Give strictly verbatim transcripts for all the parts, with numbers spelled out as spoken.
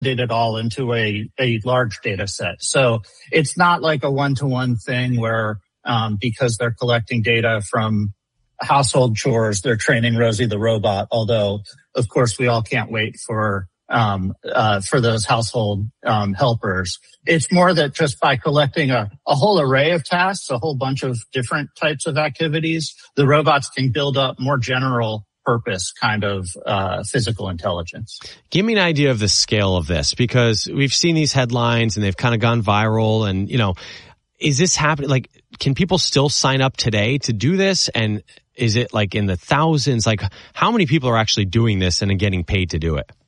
it all into a, a large data set. So it's not like a one-to-one thing where, um, because they're collecting data from household chores, they're training Rosie the robot. Although, of course, we all can't wait for, um, uh, for those household, um, helpers. It's more that just by collecting a, a whole array of tasks, a whole bunch of different types of activities, the robots can build up more general purpose kind of uh physical intelligence. Give me an idea of the scale of this, because we've seen these headlines and they've kind of gone viral, and you know, is this happening? Like, can people still sign up today to do this? And is it like in the thousands? Like, how many people are actually doing this and getting paid to do it?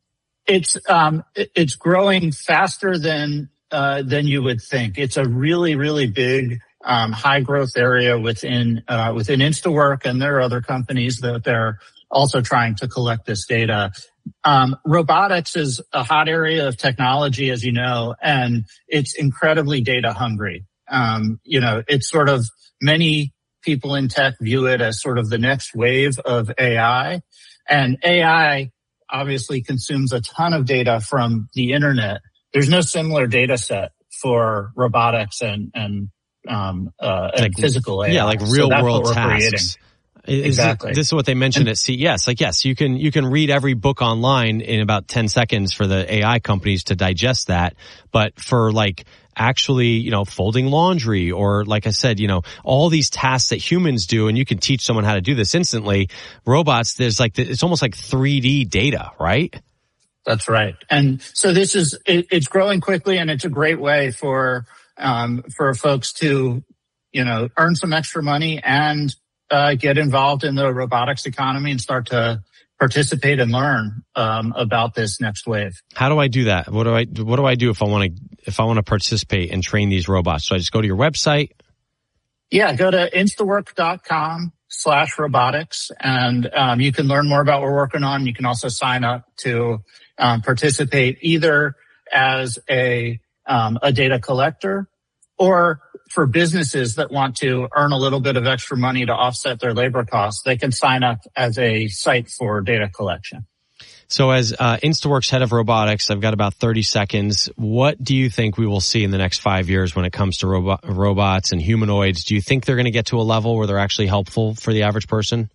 It's um it's growing faster than uh than you would think. It's a really, really big Um, high growth area within, uh, within InstaWork, and there are other companies that they're also trying to collect this data. Um, robotics is a hot area of technology, as you know, and it's incredibly data hungry. Um, you know, it's sort of, many people in tech view it as sort of the next wave of A I, and A I obviously consumes a ton of data from the internet. There's no similar data set for robotics and, and Um, uh, like physical A I. Yeah, like real so world tasks. Is exactly. It, this is what they mentioned and, at C E S. Like, yes, you can, you can read every book online in about ten seconds for the A I companies to digest that. But for like actually, you know, folding laundry, or like I said, you know, all these tasks that humans do, and you can teach someone how to do this instantly, robots, there's like, it's almost like three D data, right? That's right. And so this is, it, it's growing quickly, and it's a great way for, Um, for folks to, you know, earn some extra money and uh, get involved in the robotics economy and start to participate and learn um, about this next wave. How do I do that? What do I what do I do if I want to if I want to participate and train these robots? So I just go to your website? Yeah, go to instawork.com slash robotics, and um, you can learn more about what we're working on. You can also sign up to um, participate either as a Um, a data collector, or for businesses that want to earn a little bit of extra money to offset their labor costs, they can sign up as a site for data collection. So as uh, InstaWorks head of robotics, I've got about thirty seconds. What do you think we will see in the next five years when it comes to robo- robots and humanoids? Do you think they're going to get to a level where they're actually helpful for the average person?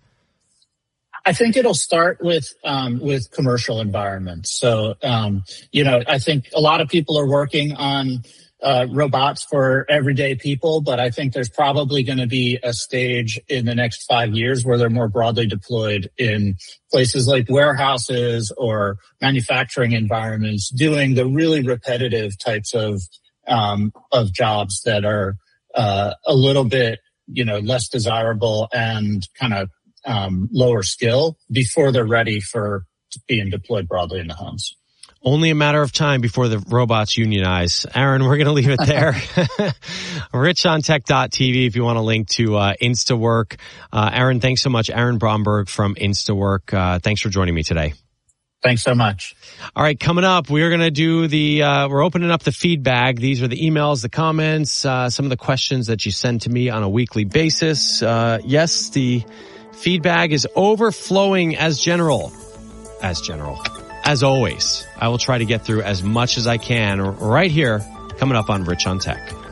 I think it'll start with, um, with commercial environments. So, um, you know, I think a lot of people are working on, uh, robots for everyday people, but I think there's probably going to be a stage in the next five years where they're more broadly deployed in places like warehouses or manufacturing environments, doing the really repetitive types of, um, of jobs that are, uh, a little bit, you know, less desirable and kind of Um, lower skill before they're ready for being deployed broadly in the homes. Only a matter of time before the robots unionize. Aaron, we're going to leave it there. rich on tech dot t v if you want to link to uh, InstaWork. Uh, Aaron, thanks so much. Aaron Bromberg from InstaWork. Uh, thanks for joining me today. Thanks so much. All right, coming up, we're going to do the, uh, we're opening up the feed bag. These are the emails, the comments, uh, some of the questions that you send to me on a weekly basis. Uh, yes, the feed bag is overflowing as general, as general. As always, I will try to get through as much as I can right here, coming up on Rich on Tech.